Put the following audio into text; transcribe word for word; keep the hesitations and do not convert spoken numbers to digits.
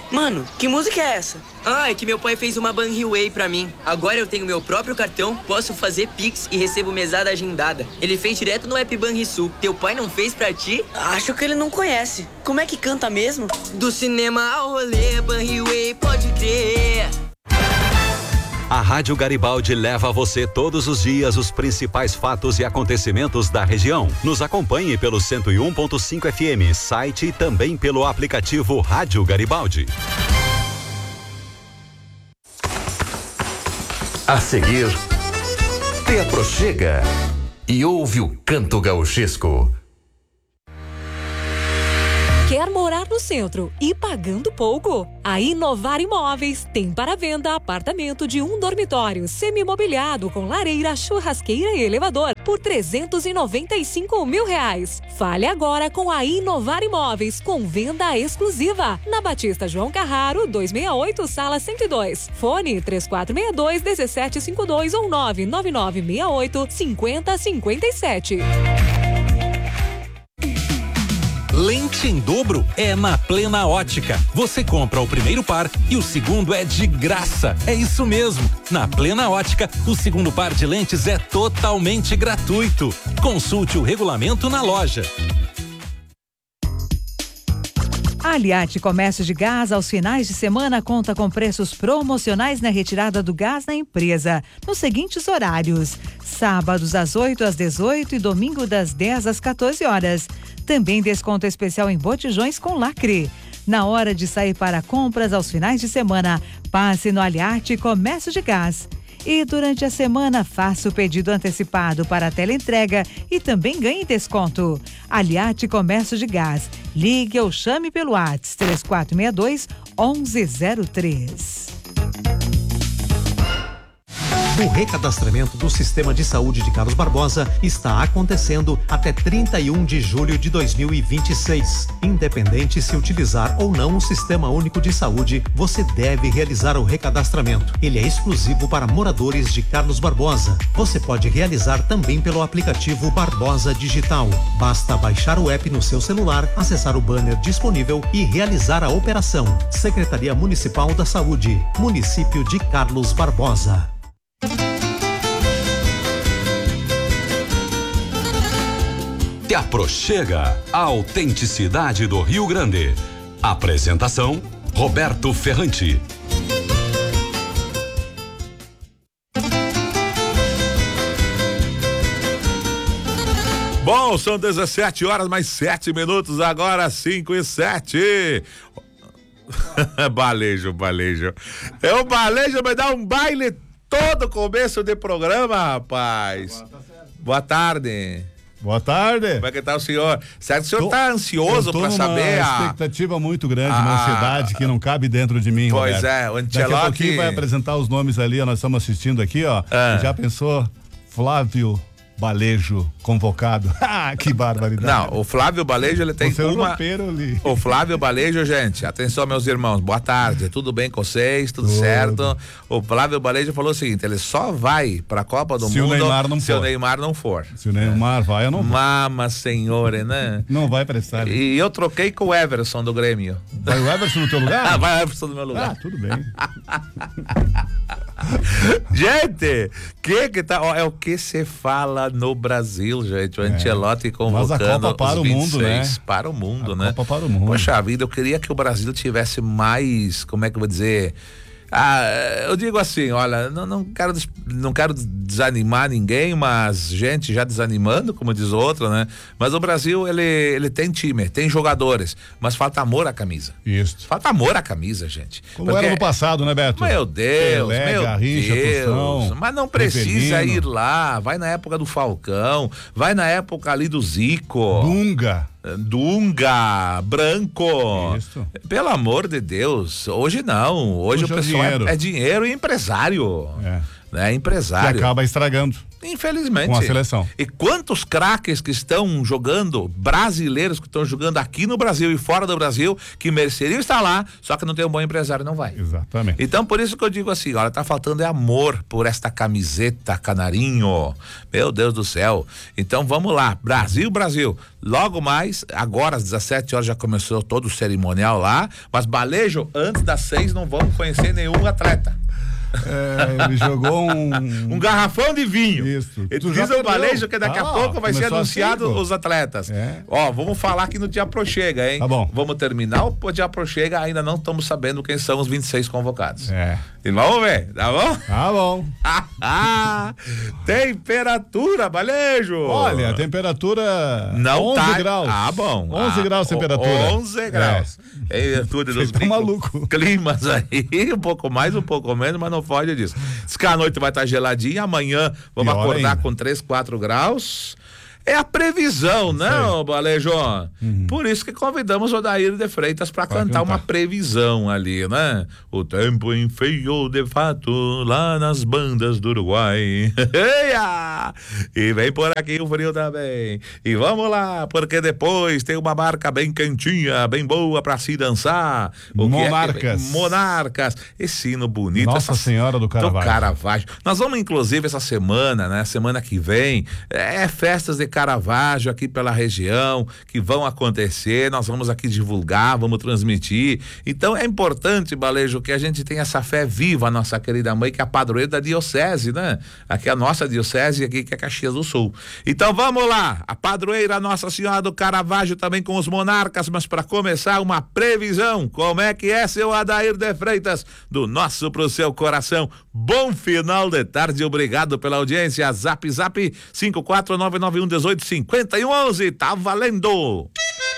Mano, que música é essa? Ah, é que meu pai fez uma Banriway pra mim. Agora eu tenho meu próprio cartão, posso fazer Pix e recebo mesada agendada. Ele fez direto no app Banrisul. Teu pai não fez pra ti? Acho que ele não conhece. Como é que canta mesmo? Do cinema ao rolê, Banriway, pode crer. A Rádio Garibaldi leva a você todos os dias os principais fatos e acontecimentos da região. Nos acompanhe pelo cento e um ponto cinco F M, site e também pelo aplicativo Rádio Garibaldi. A seguir, te aproxega e ouve o canto gauchesco. Quer morar no centro e pagando pouco? A Inovar Imóveis tem para venda apartamento de um dormitório semi-mobiliado com lareira, churrasqueira e elevador por trezentos e noventa e cinco mil reais. Fale agora com a Inovar Imóveis com venda exclusiva na Batista João Carraro duzentos e sessenta e oito, sala cento e dois. Fone três quatro seis dois, um sete cinco dois ou nove nove nove seis oito, cinco zero cinco sete. Lente em dobro é na Plena Ótica. Você compra o primeiro par e o segundo é de graça. É isso mesmo. Na Plena Ótica, o segundo par de lentes é totalmente gratuito. Consulte o regulamento na loja. A Aliate Comércio de Gás, aos finais de semana, conta com preços promocionais na retirada do gás na empresa, nos seguintes horários: sábados às oito às dezoito e domingo das dez às quatorze horas. Também desconto especial em botijões com lacre. Na hora de sair para compras aos finais de semana, passe no Aliate Comércio de Gás. E durante a semana, faça o pedido antecipado para a teleentrega e também ganhe desconto. Aliate Comércio de Gás. Ligue ou chame pelo WhatsApp três quatro seis dois, um um zero três. O recadastramento do Sistema de Saúde de Carlos Barbosa está acontecendo até trinta e um de julho de dois mil e vinte e seis. Independente se utilizar ou não o Sistema Único de Saúde, você deve realizar o recadastramento. Ele é exclusivo para moradores de Carlos Barbosa. Você pode realizar também pelo aplicativo Barbosa Digital. Basta baixar o app no seu celular, acessar o banner disponível e realizar a operação. Secretaria Municipal da Saúde, Município de Carlos Barbosa. Te aproxega a autenticidade do Rio Grande. Apresentação: Roberto Ferrante. Bom, são dezessete horas mais sete minutos, agora cinco e sete. Balejo, balejo. É o balejo, vai dar um baile todo começo de programa, rapaz. Boa tarde. Boa tarde. Como é que tá o senhor? Certo, o senhor tô, tá ansioso para saber? Uma expectativa a... muito grande, ah, uma ansiedade que não cabe dentro de mim, Pois Roberto. é, o Ancelotti... Daqui a pouquinho vai apresentar os nomes ali, ó, nós estamos assistindo aqui, ó. Ah. Já pensou? Flávio Balejo convocado. Ah, que barbaridade. Não, o Flávio Balejo, ele tem uma... ali. O Flávio Balejo, gente, atenção meus irmãos, boa tarde, tudo bem com vocês, tudo, tudo certo? O Flávio Balejo falou o seguinte, ele só vai pra Copa do se Mundo o Neymar não se for. o Neymar não for. Se o Neymar é. vai, eu não vou. Mama, senhora, né? Não vai prestar. Né? E eu troquei com o Everson do Grêmio. Vai o Everson no teu lugar? Ah, vai o Everson no meu lugar. Ah, tudo bem. Gente, que que tá, ó, é o que se fala no Brasil, gente, o é. Ancelotti convocando Mas a Copa para os vinte e seis, o mundo, né? Para o mundo, a né? Copa para o mundo. Poxa vida, eu queria que o Brasil tivesse mais, como é que eu vou dizer... Ah, eu digo assim, olha, não, não, quero, não quero desanimar ninguém, mas gente já desanimando, como diz outro, né? Mas o Brasil, ele, ele tem time, tem jogadores, mas falta amor à camisa. Isso. Falta amor à camisa, gente. Como Porque, era no passado, né, Beto? Meu Deus, Pelé, meu Garrincha, Deus. Tostão, mas não precisa Rivelino. ir lá, vai na época do Falcão, vai na época ali do Zico. Dunga. Dunga, Branco. Isso. Pelo amor de Deus, hoje não. Hoje, hoje o pessoal é dinheiro. É, é dinheiro e empresário. É. Né? Empresário. E acaba estragando. Infelizmente. Com a seleção. E quantos craques que estão jogando, brasileiros que estão jogando aqui no Brasil e fora do Brasil, que mereceriam estar lá, só que não tem um bom empresário, não vai. Exatamente. Então, por isso que eu digo assim, olha, tá faltando é amor por esta camiseta, canarinho. Meu Deus do céu. Então, vamos lá. Brasil, Brasil. Logo mais, agora às dezessete horas já começou todo o cerimonial lá, mas Balejo, antes das seis não vamos conhecer nenhum atleta. É, ele jogou um... um garrafão de vinho. Isso. Ele diz o Balejo que daqui ah, a pouco vai ser anunciado assim, os atletas. É. Ó, vamos falar aqui no Dia Pro Chega, hein? Tá bom. Vamos terminar o Dia Pro Chega, ainda não estamos sabendo quem são os vinte e seis convocados. É. E vamos ver, tá bom? Tá bom. Temperatura, Balejo. Olha, a temperatura não onze tá... graus. Ah, bom. onze ah, graus a temperatura. onze graus. É. Tudo dos tá maluco. Climas aí, um pouco mais, um pouco menos, mas não foge disso. Diz que a noite vai estar geladinha, amanhã vamos Pior acordar ainda. com três, quatro graus. É a previsão, né, Balejo? Uhum. Por isso que convidamos o Odair de Freitas para cantar, cantar uma previsão ali, né? O tempo enfeiou de fato lá nas bandas do Uruguai. E vem por aqui o frio também. E vamos lá, porque depois tem uma marca bem quentinha, bem boa para se dançar. O Monarcas. Que é que... Monarcas. Esse hino bonito. Nossa essa... Senhora do Caravaggio. Do Caravaggio. Nós vamos, inclusive, essa semana, né? Semana que vem, é festas de Caravaggio aqui pela região, que vão acontecer, nós vamos aqui divulgar, vamos transmitir. Então é importante, Balejo, que a gente tenha essa fé viva, a nossa querida mãe, que é a padroeira da diocese, né? Aqui é a nossa diocese, aqui que é Caxias do Sul. Então vamos lá, a padroeira Nossa Senhora do Caravaggio também com os monarcas, mas para começar uma previsão, como é que é, seu Adair de Freitas, do nosso pro seu coração. Bom final de tarde, obrigado pela audiência. Zap Zap cinco quatro nove nove um um oito cinco um um, tá valendo!